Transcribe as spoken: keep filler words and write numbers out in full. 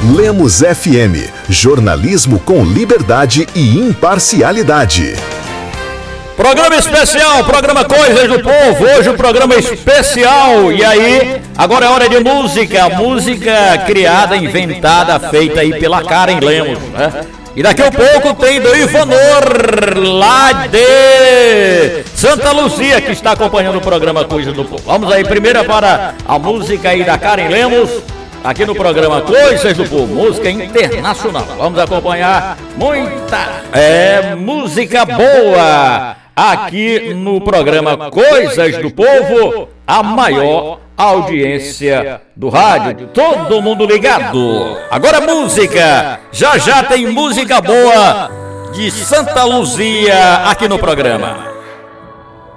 Lemos F M, jornalismo com liberdade e imparcialidade. Programa especial, programa Coisas do Povo, hoje o programa especial, e aí, agora é hora de música, música criada, inventada, feita aí pela Karen Lemos, né? E daqui a pouco tem do Ivanor, lá de Santa Luzia, que está acompanhando o programa Coisas do Povo. Vamos aí, primeiro para a música aí da Karen Lemos, aqui no programa Coisas do Povo, música internacional. Vamos acompanhar muita é, música boa aqui no programa Coisas do Povo, a maior audiência do rádio, todo mundo ligado. Agora música, já já tem música boa de Santa Luzia aqui no programa.